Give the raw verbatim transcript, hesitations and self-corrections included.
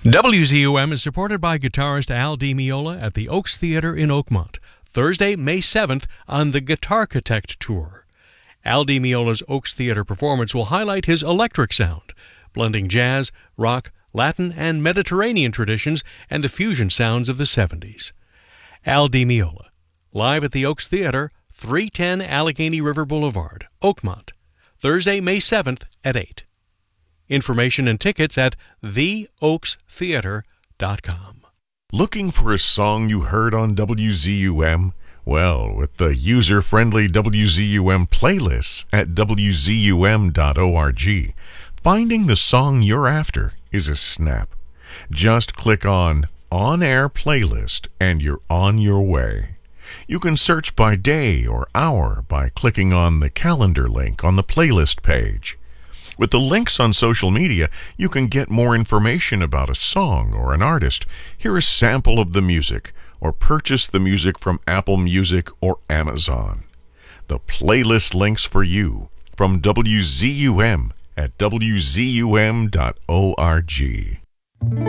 W Z U M is supported by guitarist Al Di Meola at the Oaks Theater in Oakmont, Thursday, May seventh, on the Guitarchitect Tour. Al Di Meola's Oaks Theater performance will highlight his electric sound, blending jazz, rock, Latin, and Mediterranean traditions and the fusion sounds of the seventies. Al Di Meola, live at the Oaks Theater, three ten Allegheny River Boulevard, Oakmont, Thursday, May seventh at eight. Information and tickets at the oaks theater dot com. Looking for a song you heard on W Z U M? Well, with the user-friendly W Z U M playlists at w z u m dot org, finding the song you're after is a snap. Just click on On Air Playlist and you're on your way. You can search by day or hour by clicking on the calendar link on the playlist page. With the links on social media, you can get more information about a song or an artist, hear a sample of the music, or purchase the music from Apple Music or Amazon. The playlist links for you from W Z U M at w z u m dot org.